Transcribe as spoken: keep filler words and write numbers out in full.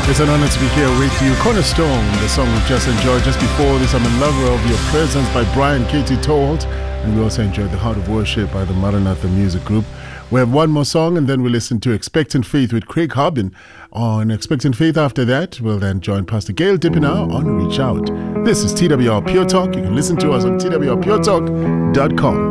It's an honor to be here with you. Cornerstone, the song we just enjoyed. Just before this, I'm a lover of your presence by Brian Katie Told. And we also enjoyed The Heart of Worship by the Maranatha Music Group. We have one more song and then we listen to Expectant Faith with Craig Harbin. On Expectant Faith after that, we'll then join Pastor Gail Dippenaar on Reach Out. This is T W R Pure Talk. You can listen to us on T W R pure talk dot com.